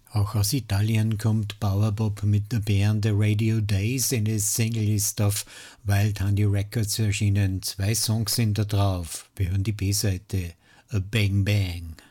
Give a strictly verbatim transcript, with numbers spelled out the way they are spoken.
Auch aus Italien kommt Powerpop mit der Band The Radio Days. Eine Single ist auf Wild Honey Records erschienen. Zwei Songs sind da drauf. Wir hören die B-Seite. A Bang Bang.